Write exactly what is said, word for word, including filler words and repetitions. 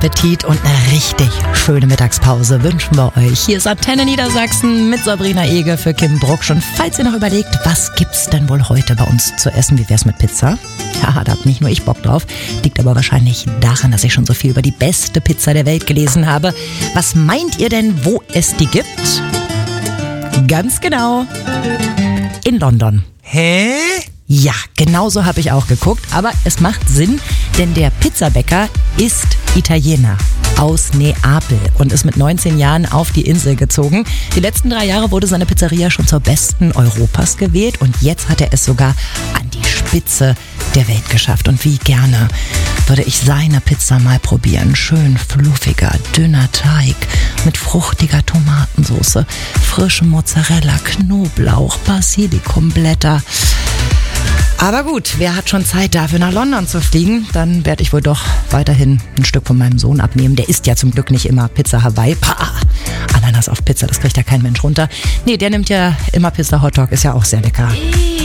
Appetit und eine richtig schöne Mittagspause wünschen wir euch. Hier ist Antenne Niedersachsen mit Sabrina Ege für Kim Brucksch. Und falls ihr noch überlegt, was gibt's denn wohl heute bei uns zu essen, wie wär's mit Pizza? Ja, da hab nicht nur ich Bock drauf, liegt aber wahrscheinlich daran, dass ich schon so viel über die beste Pizza der Welt gelesen habe. Was meint ihr denn, wo es die gibt? Ganz genau, in London. Hä? Ja, genau so habe ich auch geguckt, aber es macht Sinn, denn der Pizzabäcker ist Italiener aus Neapel und ist mit neunzehn Jahren auf die Insel gezogen. Die letzten drei Jahre wurde seine Pizzeria schon zur besten Europas gewählt und jetzt hat er es sogar an die Spitze der Welt geschafft. Und wie gerne würde ich seine Pizza mal probieren. Schön fluffiger, dünner Teig mit fruchtiger Tomatensauce, frischem Mozzarella, Knoblauch, Basilikumblätter. Aber gut, wer hat schon Zeit dafür nach London zu fliegen? Dann werde ich wohl doch weiterhin ein Stück von meinem Sohn abnehmen. Der isst ja zum Glück nicht immer Pizza Hawaii. Pah, Ananas auf Pizza, das kriegt ja kein Mensch runter. Nee, der nimmt ja immer Pizza Hotdog, ist ja auch sehr lecker.